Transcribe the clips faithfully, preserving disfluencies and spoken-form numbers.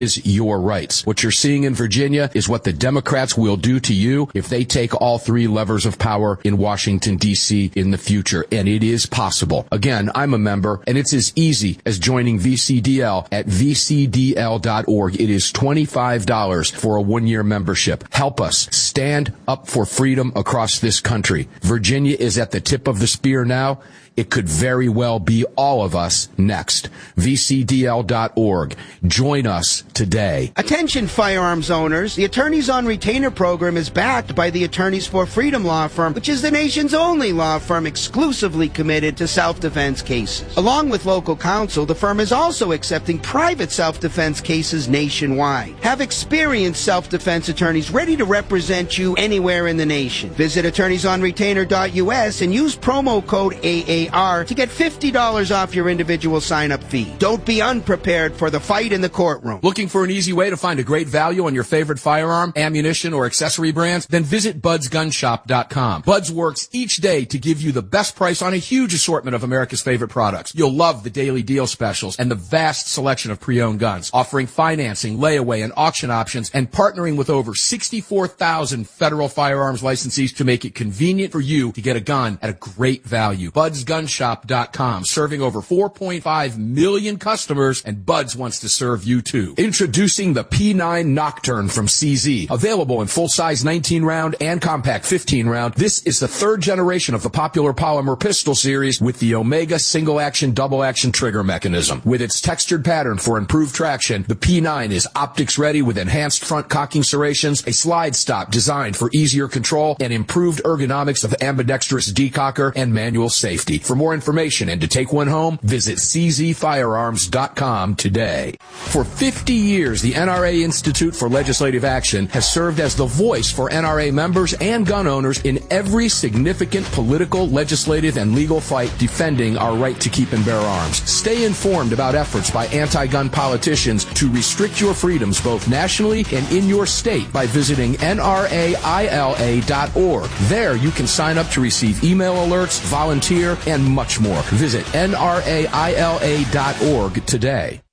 is your rights. What you're seeing in Virginia is what the Democrats will do to you if they take all three levers of power in Washington, D C in the future. And it is possible. Again, I'm a member, and it's as easy as joining V C D L at V C D L dot org. It is twenty-five dollars for a one-year membership. Help us stand up for freedom across this country. Virginia is at the tip of the spear now. It could very well be all of us next. V C D L dot org. Join us today. Attention firearms owners. The Attorneys on Retainer program is backed by the Attorneys for Freedom law firm, which is the nation's only law firm exclusively committed to self-defense cases. Along with local counsel, the firm is also accepting private self-defense cases nationwide. Have experienced self-defense attorneys ready to represent you anywhere in the nation. Visit attorneys on retainer dot U S and use promo code A A R to get fifty dollars off your individual sign-up fee. Don't be unprepared for the fight in the courtroom. Looking for an easy way to find a great value on your favorite firearm, ammunition, or accessory brands? Then visit buds gun shop dot com. Buds works each day to give you the best price on a huge assortment of America's favorite products. You'll love the daily deal specials and the vast selection of pre-owned guns, offering financing, layaway, and auction options, and partnering with over sixty-four thousand federal firearms licensees to make it convenient for you to get a gun at a great value. buds gun shop dot com, serving over four point five million customers, and Buds wants to serve you too. Introducing the P nine Nocturne from C Z. Available in full-size nineteen round and compact fifteen round, this is the third generation of the popular polymer pistol series with the Omega single-action, double-action trigger mechanism. With its textured pattern for improved traction, the P nine is optics-ready with enhanced front cocking serrations, a slide stop designed for easier control, and improved ergonomics of ambidextrous decocker and manual safety. For more information and to take one home, visit c z firearms dot com today. For fifty years, the N R A Institute for Legislative Action has served as the voice for N R A members and gun owners in every significant political, legislative, and legal fight defending our right to keep and bear arms. Stay informed about efforts by anti-gun politicians to restrict your freedoms both nationally and in your state by visiting N R A I L A dot org. There you can sign up to receive email alerts, volunteer, and much more. Visit N R A I L A dot org today.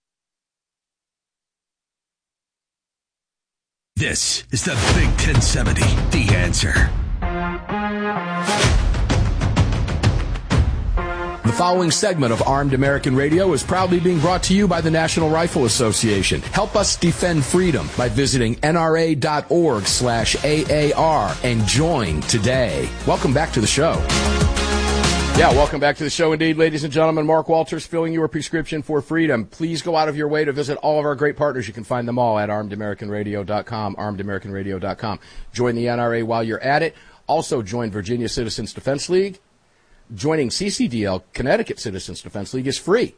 This is the Big ten seventy, The Answer. The following segment of Armed American Radio is proudly being brought to you by the National Rifle Association. Help us defend freedom by visiting N R A dot org slash A A R and join today. Welcome back to the show. Yeah, welcome back to the show indeed, ladies and gentlemen. Mark Walters filling your prescription for freedom. Please go out of your way to visit all of our great partners. You can find them all at armed american radio dot com, armed american radio dot com. Join the N R A while you're at it. Also join Virginia Citizens Defense League. Joining C C D L, Connecticut Citizens Defense League, is free.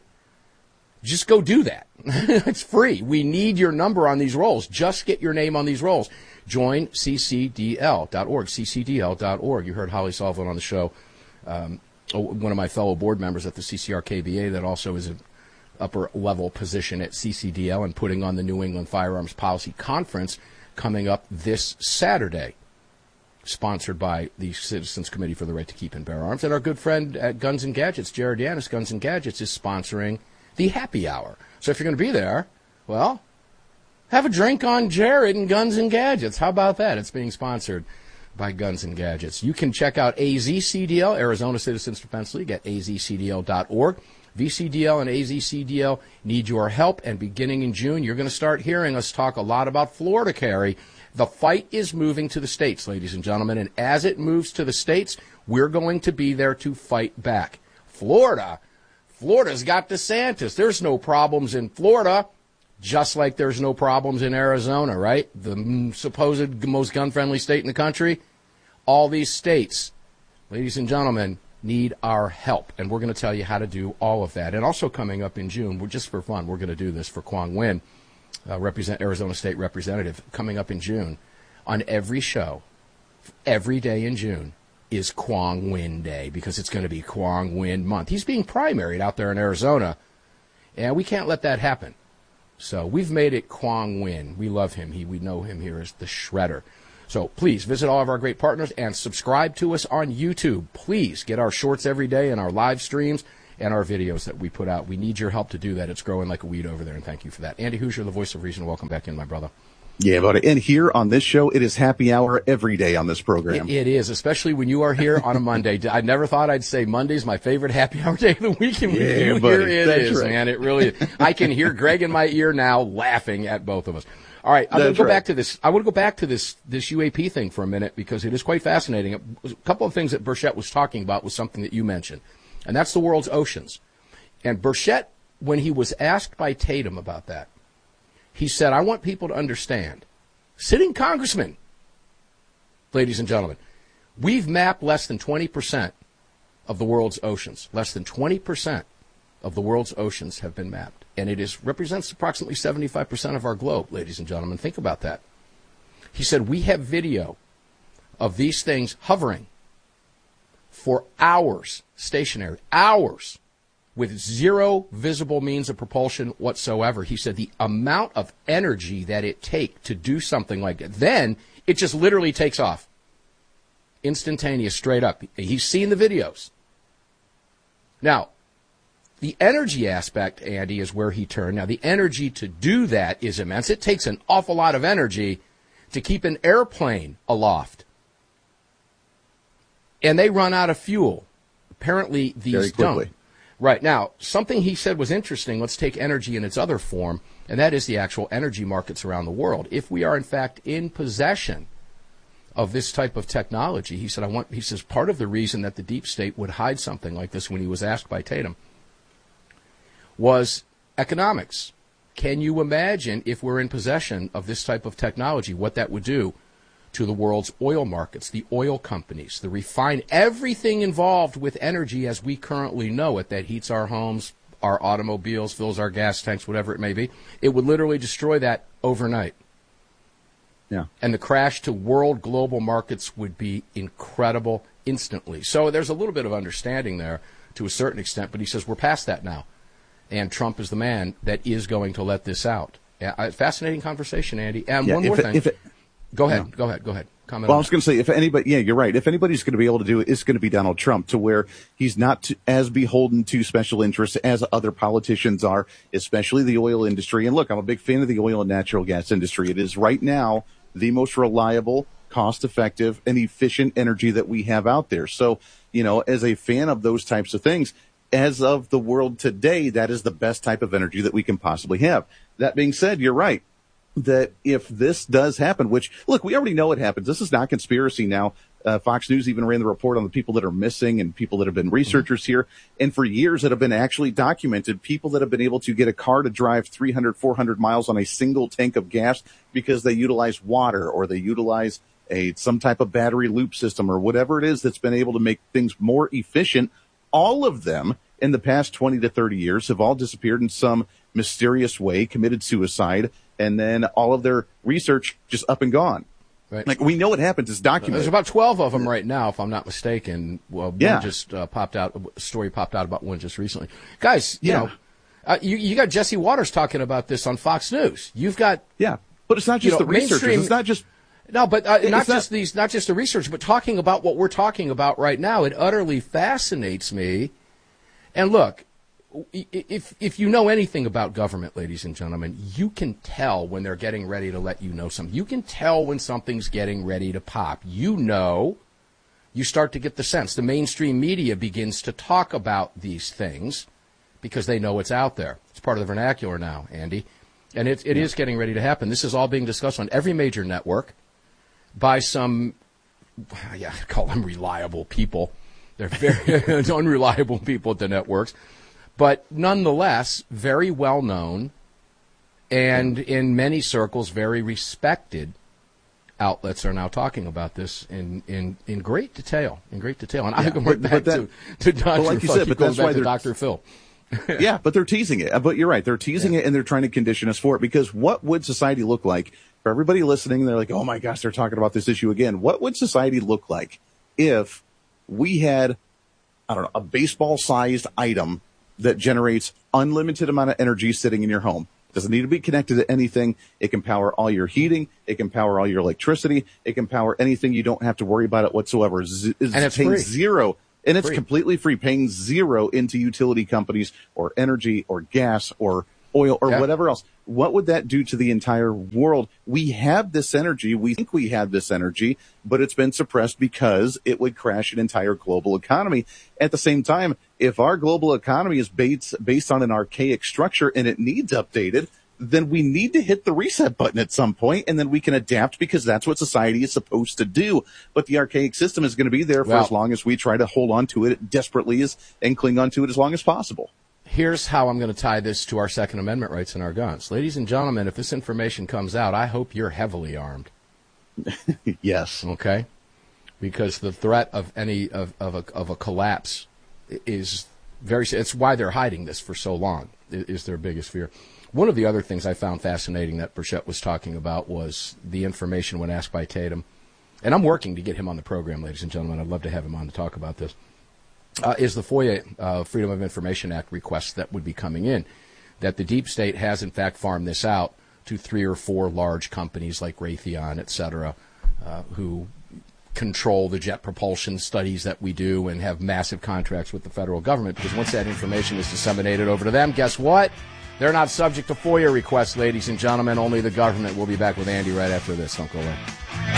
Just go do that. It's free. We need your number on these rolls. Just get your name on these rolls. Join C C D L dot org, C C D L dot org. You heard Holly Sullivan on the show. Um, one of my fellow board members at the C C R K B A that also is an upper-level position at C C D L and putting on the New England Firearms Policy Conference coming up this Saturday, sponsored by the Citizens Committee for the Right to Keep and Bear Arms. And our good friend at Guns and Gadgets, Jared Yanis, Guns and Gadgets, is sponsoring the happy hour. So if you're going to be there, well, have a drink on Jared and Guns and Gadgets. How about that? It's being sponsored by Guns and Gadgets. You can check out A Z C D L, Arizona Citizens Defense League, at A Z C D L dot org. V C D L and A Z C D L need your help, and beginning in June, you're going to start hearing us talk a lot about Florida carry. The fight is moving to the states, ladies and gentlemen, and as it moves to the states, we're going to be there to fight back. Florida? Florida's got DeSantis. There's no problems in Florida, just like there's no problems in Arizona, right? The supposed most gun-friendly state in the country. All these states, ladies and gentlemen, need our help, and we're going to tell you how to do all of that. And also coming up in June, we're just for fun, we're going to do this for Quang Nguyen, uh, represent Arizona State Representative, coming up in June. On every show, every day in June, is Quang Nguyen Day, because it's going to be Quang Nguyen Month. He's being primaried out there in Arizona, and we can't let that happen. So we've made it Quang Nguyen. We love him. He, we know him here as the Shredder. So please visit all of our great partners and subscribe to us on YouTube. Please get our shorts every day and our live streams and our videos that we put out. We need your help to do that. It's growing like a weed over there, and thank you for that. Andy Hoosier, the voice of reason. Welcome back in, my brother. Yeah, buddy. And here on this show, it is happy hour every day on this program. It, it is, especially when you are here on a Monday. I never thought I'd say Monday's my favorite happy hour day of the week, and yeah, you buddy. here it That's is, right. man. It really is. I can hear Greg in my ear now laughing at both of us. All right, I'm going to go right. back to this. I want to go back to this this U A P thing for a minute because it is quite fascinating. A couple of things that Burchett was talking about was something that you mentioned, and that's the world's oceans. And Burchett, when he was asked by Tatum about that, he said, I want people to understand, sitting congressman, ladies and gentlemen, we've mapped less than twenty percent of the world's oceans. Less than twenty percent of the world's oceans have been mapped. And it is represents approximately seventy-five percent of our globe, ladies and gentlemen. Think about that. He said, we have video of these things hovering for hours, stationary, hours, with zero visible means of propulsion whatsoever. He said the amount of energy that it takes to do something like that, then it just literally takes off. Instantaneous, straight up. He's seen the videos. Now, the energy aspect, Andy, is where he turned. Now, the energy to do that is immense. It takes an awful lot of energy to keep an airplane aloft. And they run out of fuel. Apparently, these Very quickly. don't. Right. Now, something he said was interesting. Let's take energy in its other form, and that is the actual energy markets around the world. If we are, in fact, in possession of this type of technology, he said, I want, he says, part of the reason that the deep state would hide something like this when he was asked by Tatum was economics. Can you imagine if we're in possession of this type of technology, what that would do to the world's oil markets, the oil companies, the refine, everything involved with energy as we currently know it, that heats our homes, our automobiles, fills our gas tanks, whatever it may be. It would literally destroy that overnight. Yeah. And the crash to world global markets would be incredible instantly. So there's a little bit of understanding there to a certain extent, but he says we're past that now. And Trump is the man that is going to let this out. Yeah, fascinating conversation, Andy. And Yeah, one more if it- thing. if it- go ahead. yeah. Go ahead. Go ahead. Comment Well, I on was that. going to say, if anybody, yeah, you're right. If anybody's going to be able to do it, it's going to be Donald Trump, to where he's not to, as beholden to special interests as other politicians are, especially the oil industry. And look, I'm a big fan of the oil and natural gas industry. It is right now the most reliable, cost-effective, and efficient energy that we have out there. So, you know, as a fan of those types of things, as of the world today, that is the best type of energy that we can possibly have. That being said, you're right that if this does happen, which, look, we already know it happens. This is not conspiracy now. Uh, Fox News even ran the report on the people that are missing and people that have been researchers here. And for years that have been actually documented, people that have been able to get a car to drive three hundred, four hundred miles on a single tank of gas because they utilize water or they utilize a some type of battery loop system or whatever it is that's been able to make things more efficient. All of them in the past twenty to thirty years have all disappeared in some mysterious way, committed suicide, and then all of their research just up and gone. Right. Like, we know it happens. It's documented. There's about twelve of them right now, if I'm not mistaken. Well, Yeah. one just uh, popped out. A story popped out about one just recently. Guys, you Yeah. know, uh, you, you got Jesse Waters talking about this on Fox News. You've got Yeah. But it's not just You know, the researchers. mainstream- It's not just... No, but uh, not It's not- just these, not just the research, but talking about what we're talking about right now. It utterly fascinates me. And look, i- if if you know anything about government, ladies and gentlemen, you can tell when they're getting ready to let you know something. You can tell when something's getting ready to pop. You know, you start to get the sense. The mainstream media begins to talk about these things because they know it's out there. It's part of the vernacular now, Andy. And it, it yeah. is getting ready to happen. This is all being discussed on every major network by some, yeah, I call them reliable people. They're very unreliable people at the networks. But nonetheless, very well known and in many circles, very respected outlets are now talking about this in, in, in great detail, in great detail. And yeah, I go right back that, to, to Doctor like you Phil. said, but that's why to Doctor Phil. Yeah, but they're teasing it. But you're right. They're teasing yeah. it and they're trying to condition us for it, because what would society look like for everybody listening? They're like, oh my gosh, they're talking about this issue again. What would society look like if we had, I don't know, a baseball sized item that generates unlimited amount of energy sitting in your home? It doesn't need to be connected to anything. It can power all your heating. It can power all your electricity. It can power anything. You don't have to worry about it whatsoever. Z- and it's paying free. zero. And it's free. completely free, paying zero into utility companies or energy or gas or oil or yeah. whatever else. What would that do to the entire world? We have this energy. We think we have this energy, but it's been suppressed because it would crash an entire global economy. At the same time, if our global economy is based, based on an archaic structure and it needs updated, then we need to hit the reset button at some point, and then we can adapt because that's what society is supposed to do. But the archaic system is going to be there for well, as long as we try to hold on to it desperately as, and cling on to it as long as possible. Here's how I'm going to tie this to our Second Amendment rights and our guns. Ladies and gentlemen, if this information comes out, I hope you're heavily armed. Yes. Okay? Because the threat of any of, of, a, of a collapse is very, it's why they're hiding this for so long, is their biggest fear. One of the other things I found fascinating that Burchett was talking about was the information when asked by Tatum. And I'm working to get him on the program, ladies and gentlemen. I'd love to have him on to talk about this. Uh, is the FOIA, uh, Freedom of Information Act requests that would be coming in, that the deep state has, in fact, farmed this out to three or four large companies like Raytheon, et cetera, uh, who control the jet propulsion studies that we do and have massive contracts with the federal government. Because once that information is disseminated over to them, guess what? They're not subject to FOIA requests, ladies and gentlemen. Only the government. We'll be back with Andy right after this. Don't go away.